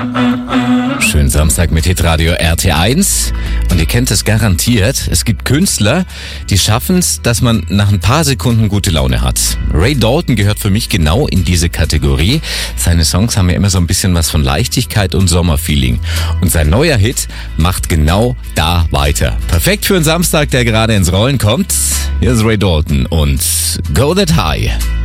Schönen Samstag mit Hitradio RT1. Und ihr kennt es garantiert. Es gibt Künstler, die schaffen es, dass man nach ein paar Sekunden gute Laune hat. Ray Dalton gehört für mich genau in diese Kategorie. Seine Songs haben ja immer so ein bisschen was von Leichtigkeit und Sommerfeeling. Und sein neuer Hit macht genau da weiter. Perfekt für einen Samstag, der gerade ins Rollen kommt. Hier ist Ray Dalton und Go That High.